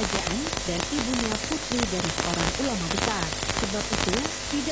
kerajaan dan ibunya putri dari seorang ulama besar. Sebab itu, tidak